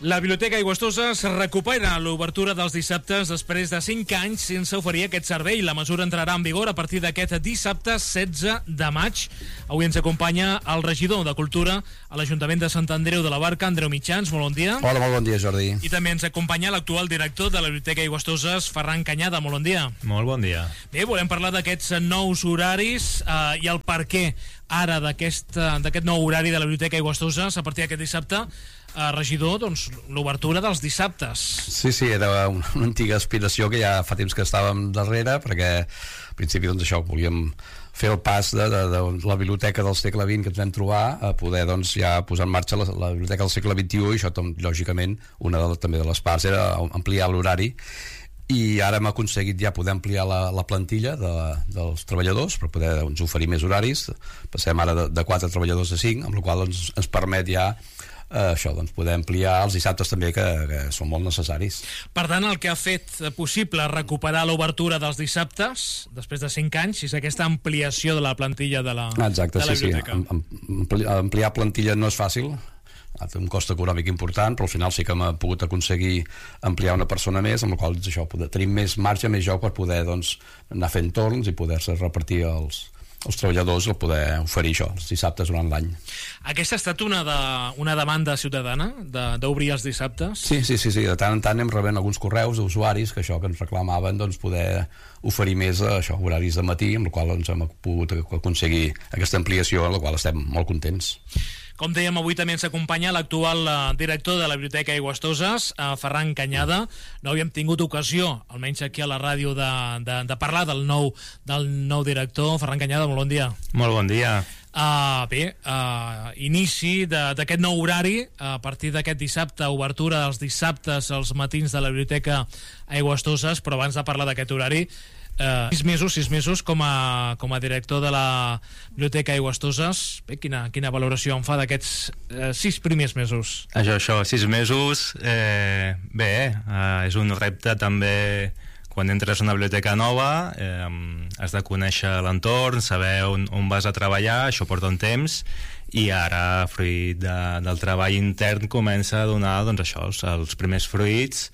La Biblioteca Aigüestosa es recupera l'obertura dels dissabtes després de 5 anys sense oferir aquest servei. La mesura entrarà en vigor a partir d'aquest dissabte 16 de maig. Avui ens acompanya el regidor de Cultura a l'Ajuntament de Sant Andreu de la Barca, Andreu Mitjans. Molt bon dia. Hola, molt bon dia, Jordi. I també ens acompanya l'actual director de la Biblioteca Aigüestosa, Ferran Canyada. Molt bon dia. Molt bon dia. Bé, volem parlar d'aquests nous horaris i el per què ara d'aquest nou horari de la Biblioteca Aigüestosa a partir d'aquest dissabte. Regidor, doncs, l'obertura dels dissabtes. Sí, era una antiga aspiració que ja fa temps que estàvem darrere, perquè al principi doncs això, volíem fer el pas de la biblioteca del segle XX que ens vam trobar a poder doncs ja posar en marxa la biblioteca del segle XXI, i això lògicament una també de les parts era ampliar l'horari, i ara hem aconseguit ja poder ampliar la plantilla dels treballadors per poder doncs, oferir més horaris. Passem ara de 4 treballadors a 5, amb la qual cosa ens permet ja això, doncs, poder ampliar els dissabtes també, que són molt necessaris. Per tant, el que ha fet possible recuperar l'obertura dels dissabtes després de 5 anys és aquesta ampliació de la plantilla de la biblioteca. Sí. Ampliar plantilla no és fàcil, té un cost econòmic important, però al final sí que hem pogut aconseguir ampliar una persona més, amb la qual això, tenim més marge, més joc per poder doncs, anar fent torns i poder-se repartir els treballadors, el poder oferir això els dissabtes durant l'any. Aquesta ha estat una demanda ciutadana d'obrir els dissabtes? Sí, de tant en tant anem rebent alguns correus d'usuaris que ens reclamaven doncs, poder oferir més horaris de matí, amb la qual doncs, hem pogut aconseguir aquesta ampliació, amb la qual estem molt contents. Com dèiem, avui també ens acompanya l'actual director de la Biblioteca Aigüestosa, Ferran Canyada. No havíem tingut ocasió, almenys aquí a la ràdio, de parlar del nou director. Ferran Canyada, molt bon dia. Molt bon dia. Inici d'aquest nou horari a partir d'aquest dissabte, obertura dels dissabtes als matins de la Biblioteca Aigüestosa, però abans de parlar d'aquest horari, 6 mesos com a director de la Biblioteca Aigüestosa. Bé, quina valoració en fa d'aquests 6 primers mesos? Això, 6 mesos, és un repte també. Quan entres a una biblioteca nova has de conèixer l'entorn, saber on vas a treballar, això porta un temps, i ara, fruit del treball intern, comença a donar doncs, els primers fruits.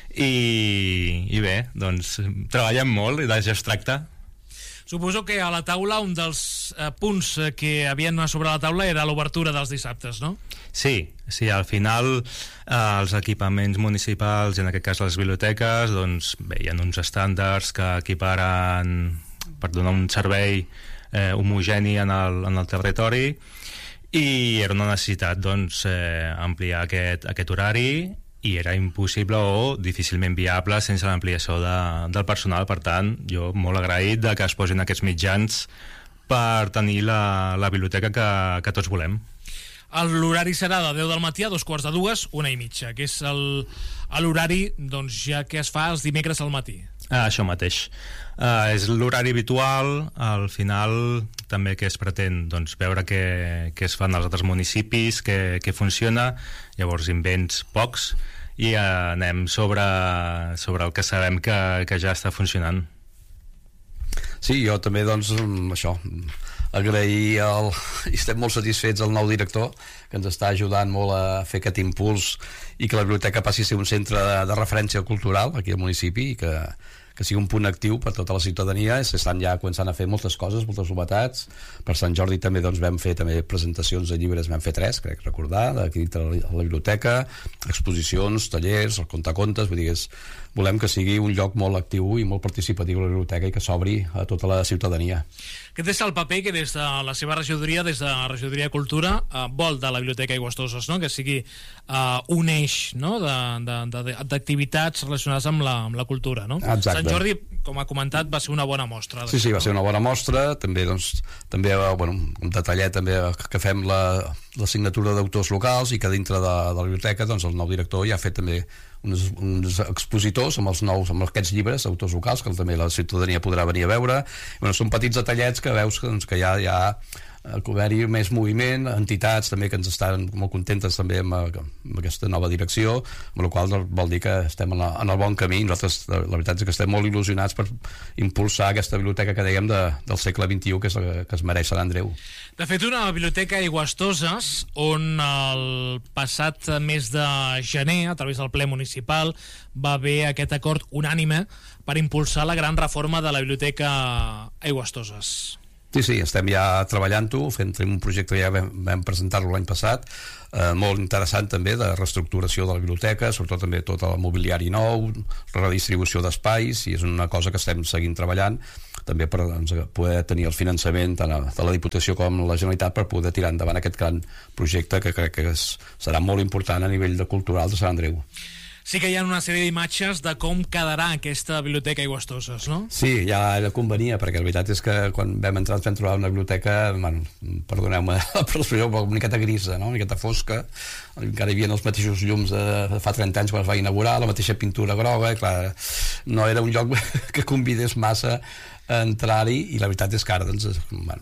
I bé, doncs treballem molt i d'això es tracta. Suposo que a la taula un dels punts que havien sobre la taula era l'obertura dels dissabtes, no? Sí, al final els equipaments municipals, en aquest cas les biblioteques, doncs bé, hi ha uns estàndards que equiparen per donar un servei homogeni en el territori, i era una necessitat doncs ampliar aquest horari, i era impossible o difícilment viable sense l'ampliació del personal. Per tant, jo molt agraït de que es posin aquests mitjans per tenir la biblioteca que tots volem. L'horari serà de 10 del matí a 2:45, 1:30, que és l'horari doncs, ja que es fa els dimecres al matí. Això mateix. És l'horari habitual. Al final també que es pretén doncs, veure què es fan als altres municipis, què funciona, llavors invents pocs i anem sobre el que sabem que ja està funcionant. Sí, jo també doncs això, agrair i estem molt satisfets al nou director, que ens està ajudant molt a fer aquest impuls i que la biblioteca passi a ser un centre de referència cultural aquí al municipi, i que sigui un punt actiu per tota la ciutadania. S'estan ja començant a fer moltes coses, moltes novetats. Per Sant Jordi també doncs, vam fer també presentacions de llibres, vam fer 3, crec recordar, aquí a la biblioteca, exposicions, tallers, el contacontes, vull dir que volem que sigui un lloc molt actiu i molt participatiu a la biblioteca i que s'obri a tota la ciutadania. Aquest és el paper que des de la seva regidoria, des de la regidoria de Cultura, vol de la Biblioteca Aigüestosa, no? Que sigui un eix, no? d'activitats relacionades amb la cultura, no? Exacte. Sant Jordi, com ha comentat, va ser una bona mostra. Sí, va ser una bona mostra. També un detallet també que fem la signatura d'autors locals, i que dintre de la biblioteca doncs, el nou director ja ha fet també uns expositors amb aquests llibres d'autors locals que també la ciutadania podrà venir a veure. Són petits detallets que veus que ja haver-hi més moviment, entitats també que ens estan molt contentes també amb aquesta nova direcció, amb la qual vol dir que estem en el bon camí. Nosaltres la veritat és que estem molt il·lusionats per impulsar aquesta biblioteca que dèiem del segle XXI, que és la que es mereix Sant Andreu. De fet, una biblioteca a Aigüestoses on el passat mes de gener, a través del ple municipal, va haver aquest acord unànime per impulsar la gran reforma de la biblioteca a Aigüestoses. Sí, estem ja treballant-ho, fent un projecte que ja vam presentar-lo l'any passat, molt interessant també, de reestructuració de la biblioteca, sobretot també tot el mobiliari nou, redistribució d'espais, i és una cosa que estem seguint treballant, també per poder tenir el finançament tant de la Diputació com la Generalitat per poder tirar endavant aquest gran projecte que crec que serà molt important a nivell cultural de Sant Andreu. Sí que hi ha una sèrie d'imatges de com quedarà aquesta biblioteca a Aigüestoses, no? Sí, ja era convenia, perquè la veritat és que quan vam entrar ens vam trobar una biblioteca, bueno, perdoneu-me l'expressió, una miqueta grisa, no? Una miqueta fosca, encara hi havia els mateixos llums de fa 30 anys quan es va inaugurar, la mateixa pintura groga, i clar, no era un lloc que convidés massa a entrar-hi, i la veritat és que ara doncs,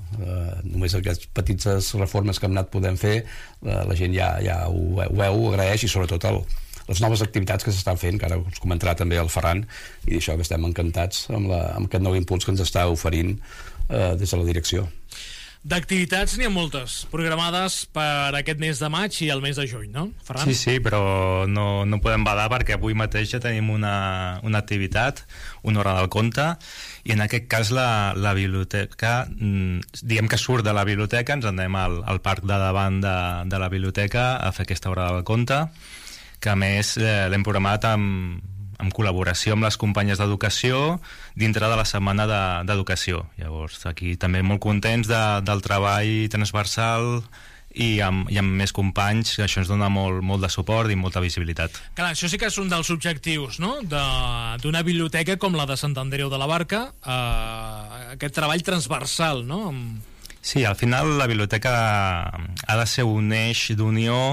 només aquestes petites reformes que hem anat podent fer, la gent ja ho veu, ho agraeix, i sobretot les noves activitats que s'estan fent, que ara us comentarà també el Ferran, i d'això que estem encantats amb aquest nou impuls que ens està oferint des de la direcció. D'activitats n'hi ha moltes, programades per aquest mes de maig i el mes de juny, no, Ferran? Sí, però no podem badar perquè avui mateix ja tenim una activitat, una hora del conte, i en aquest cas la biblioteca, diguem que surt de la biblioteca, ens anem al parc de davant de la biblioteca a fer aquesta hora del conte, que a més l'hem programat en col·laboració amb les companyes d'educació dintre de la setmana d'educació. Llavors, aquí també molt contents del treball transversal i amb més companys, que això ens dona molt de suport i molta visibilitat. Clar, això sí que és un dels objectius, no?, d'una biblioteca com la de Sant Andreu de la Barca, aquest treball transversal, no? Sí, al final la biblioteca ha de ser un eix d'unió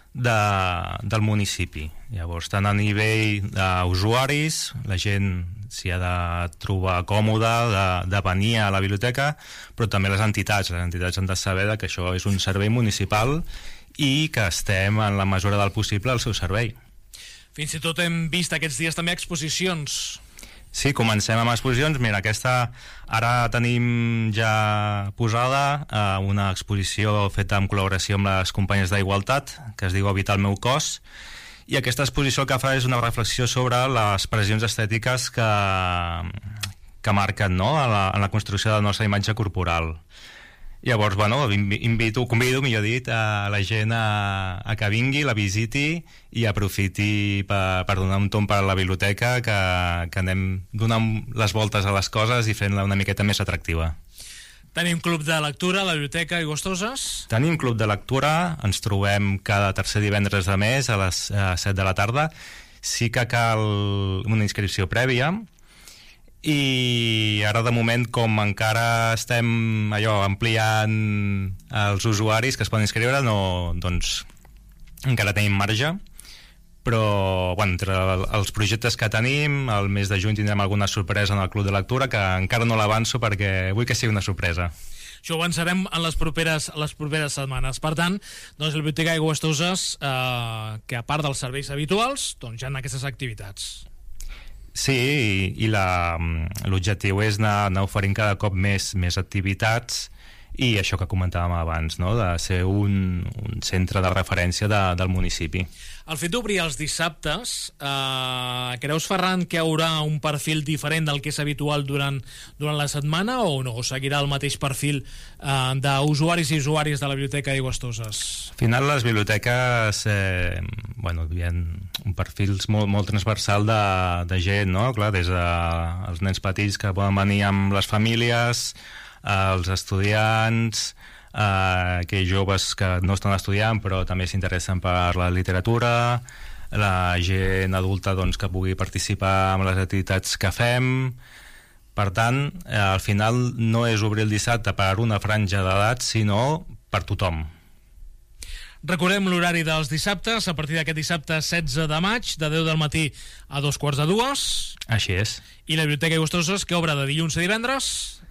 del municipi. Llavors, tant a nivell d'usuaris, la gent s'hi ha de trobar còmoda de venir a la biblioteca, però també les entitats han de saber que això és un servei municipal i que estem en la mesura del possible al seu servei. Fins i tot hem vist aquests dies també exposicions. Sí, comencem amb exposicions. Mira, aquesta ara tenim ja posada una exposició feta en col·laboració amb les companyes d'Igualtat, que es diu Habitar el meu cos, i aquesta exposició el que fa és una reflexió sobre les pressions estètiques que marquen, no?, en la construcció de la nostra imatge corporal. Llavors, convido, millor dit, a la gent a que vingui, la visiti i aprofiti per donar un tomb per a la biblioteca, que anem donant les voltes a les coses i fent-la una miqueta més atractiva. Tenim club de lectura a la biblioteca a Aigüestoses? Tenim club de lectura, ens trobem cada tercer divendres de mes a les 7 de la tarda. Sí que cal una inscripció prèvia, i ara de moment, com encara estem ampliant els usuaris que es poden inscriure, doncs encara tenim marge, però entre els projectes que tenim, al mes de juny tindrem alguna sorpresa en el club de lectura, que encara no l'avanço perquè vull que sigui una sorpresa. Això ho avançarem en les properes setmanes. Per tant, doncs la Biblioteca Aigüestoses, que a part dels serveis habituals, doncs ja en aquestes activitats. Sí, i l'objectiu és anar oferint cada cop més activitats, i això que comentàvem abans, no?, de ser un centre de referència del municipi. El fet d'obrir els dissabtes, creus, Ferran, que hi haurà un perfil diferent del que és habitual durant la setmana, o no? O seguirà el mateix perfil d'usuaris i usuàries de la Biblioteca d'Aigüestoses? Al final, les biblioteques hi ha un perfil molt transversal de gent, no? Clar, des dels nens petits que poden venir amb les famílies, els estudiants, aquells joves que no estan estudiant però també s'interessen per la literatura, la gent adulta que pugui participar en les activitats que fem. Per tant, al final no és obrir el dissabte per una franja d'edat, sinó per tothom. Recordem l'horari dels dissabtes, a partir d'aquest dissabte 16 de maig, de 10 del matí a 2:45. Així és. I la Biblioteca Aigüestoses, que obre de dilluns a divendres?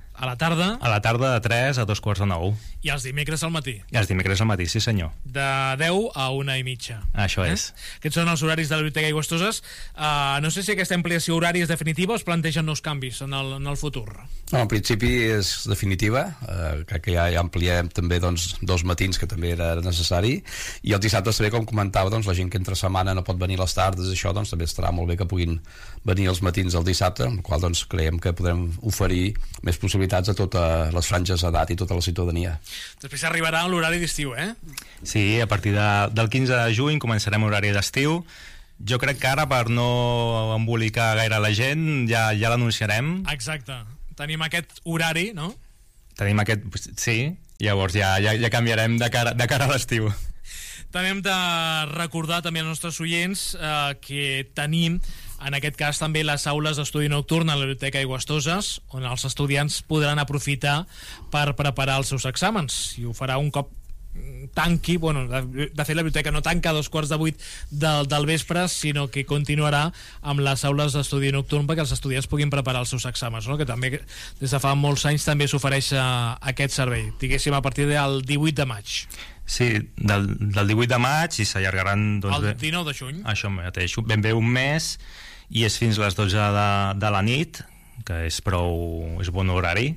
A la tarda? A la tarda de 3 a 2:45. I els dimecres al matí? I els dimecres al matí, sí senyor. De 10 a 1:30. Això és. Aquests són els horaris de la Biblioteca Aigües-Toses. No sé si aquesta ampliació horària és definitiva o es plantegen nous canvis en el futur. No, en principi és definitiva. Crec que ja ampliem també doncs, 2 matins, que també era necessari, i els dissabtes també, com comentava, doncs, la gent que entre setmana no pot venir a les tardes, això doncs, també estarà molt bé que puguin venir els matins del dissabte, amb el qual doncs, creiem que podrem oferir més possibilitats a totes les franges d'edat i tota la ciutadania. Després arribarà l'horari d'estiu, eh? Sí, a partir del 15 de juny començarem horari d'estiu. Jo crec que ara, per no embolicar gaire la gent, ja l'anunciarem. Exacte. Tenim aquest horari, no? Tenim aquest... Sí, llavors ja canviarem de cara a l'estiu. També hem de recordar també als nostres oients que tenim, en aquest cas, també les aules d'estudi nocturn a la Biblioteca Aigües-Toses, on els estudiants podran aprofitar per preparar els seus exàmens. I ho farà un cop tanqui, bueno, de fet la biblioteca no tanca a 2:45 del vespre, sinó que continuarà amb les aules d'estudi nocturn perquè els estudiants puguin preparar els seus exàmens, no? Que també des de fa molts anys també s'ofereix aquest servei, diguéssim a partir del 18 de maig. Sí, del 18 de maig i s'allargaran... Doncs, el 19 de juny. Això mateix, ben bé un mes, i és fins a les 12 de la nit, que és bon horari.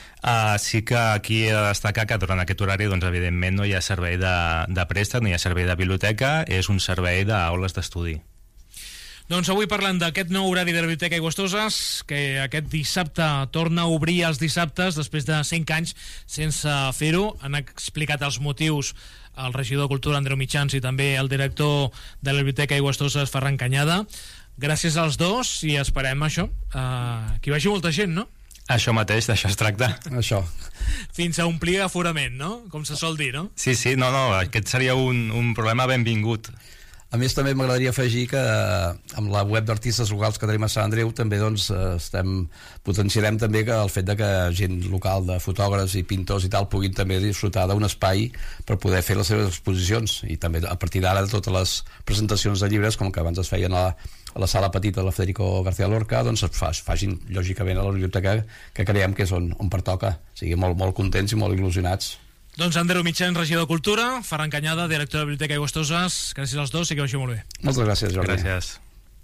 Sí que aquí he de destacar que durant aquest horari, doncs, evidentment, no hi ha servei de préstec, no hi ha servei de biblioteca, és un servei d'aules d'estudi. Doncs avui parlant d'aquest nou horari de la Biblioteca Aigües-Toses, que aquest dissabte torna a obrir els dissabtes després de 5 anys sense fer-ho. Han explicat els motius el regidor de Cultura, Andreu Mitjans, i també el director de la Biblioteca Aigües-Toses, Ferran Canyada. Gràcies als dos i esperem això, que hi vagi molta gent, no? Això mateix, d'això es tracta. Això. Fins a omplir aforament, no? Com se sol dir, no? Sí, no, aquest seria un problema benvingut. A més, també m'agradaria afegir que amb la web d'artistes locals que tenim a Sant Andreu també doncs, potenciarem també que el fet de que gent local de fotògrafs i pintors i tal puguin també disfrutar d'un espai per poder fer les seves exposicions, i també a partir d'ara totes les presentacions de llibres, com que abans es feien a la sala petita de la Federico García Lorca, doncs es facin lògicament a la biblioteca, que creiem que és on pertoca. O sigui, molt contents i molt il·lusionats. Doncs Andreu Mitjans, regidor de Cultura, Ferran Canyada, director de la Biblioteca Aigües-Toses, gràcies als dos i que vagi molt bé. Moltes gràcies, Jordi. Gràcies.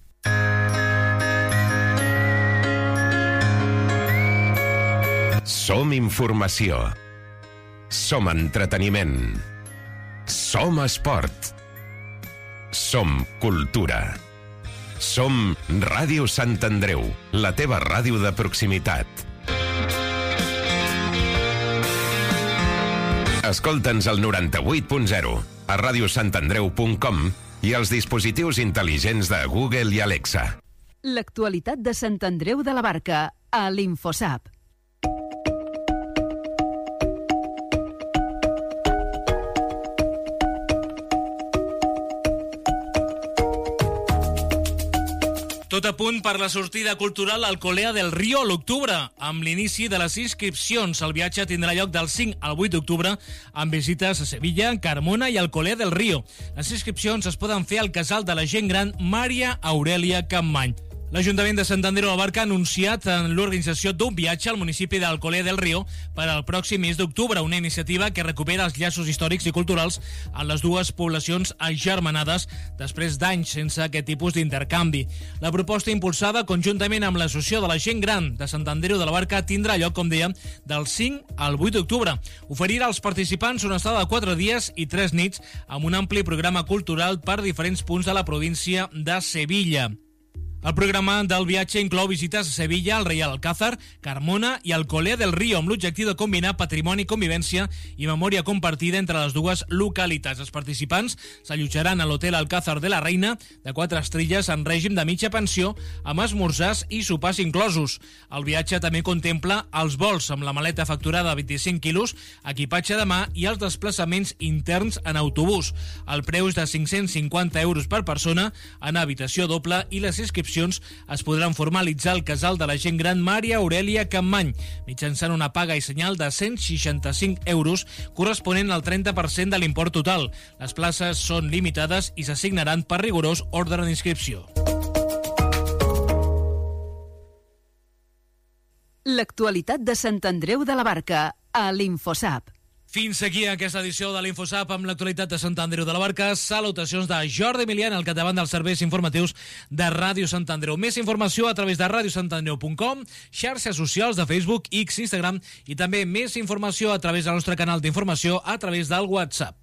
Som informació. Som entreteniment. Som esport. Som cultura. Som Ràdio Sant Andreu, la teva ràdio de proximitat. Escolta'ns al 98.0, a radiosantandreu.com i als dispositius intel·ligents de Google i Alexa. L'actualitat de Sant Andreu de la Barca, a l'Infosap. Tot a punt per la sortida cultural al Colea del Río a l'octubre. Amb l'inici de les inscripcions, el viatge tindrà lloc del 5 al 8 d'octubre amb visites a Sevilla, Carmona i al Colea del Río. Les inscripcions es poden fer al casal de la gent gran Maria Aurelia Campmany. L'Ajuntament de Sant Andreu de la Barca ha anunciat en l'organització d'un viatge al municipi d'Alcolea del Río per al pròxim mes d'octubre, una iniciativa que recupera els llaços històrics i culturals en les dues poblacions agermanades després d'anys sense aquest tipus d'intercanvi. La proposta impulsada conjuntament amb l'Associació de la Gent Gran de Sant Andreu de la Barca tindrà lloc, com dèiem, del 5 al 8 d'octubre. Oferirà als participants una estada de 4 dies i 3 nits amb un ampli programa cultural per diferents punts de la província de Sevilla. El programa del viatge inclou visites a Sevilla, al Reial Alcázar, Carmona i Alcolea del Río, amb l'objectiu de combinar patrimoni, convivència i memòria compartida entre les dues localitats. Els participants s'allotjaran a l'Hotel Alcázar de la Reina, de 4 estrelles en règim de mitja pensió, amb esmorzars i sopars inclosos. El viatge també contempla els vols amb la maleta facturada de 25 quilos, equipatge de mà i els desplaçaments interns en autobús. El preu és de 550 euros per persona en habitació doble i les inscripcions es podran formalitzar al casal de la gent gran Maria Aurelia Campmany mitjançant una paga i senyal de 165 euros corresponent al 30% de l'import total. Les places són limitades i s'assignaran per rigorós ordre d'inscripció. L'actualitat de Sant Andreu de la Barca, a l'Infosap. Fins aquí aquesta edició de l'Infosap amb l'actualitat de Sant Andreu de la Barca. Salutacions de Jordi Emilian, al capdavant dels serveis informatius de Ràdio Sant Andreu. Més informació a través de radiosantandreu.com, xarxes socials de Facebook, X, Instagram i també més informació a través del nostre canal d'informació a través del WhatsApp.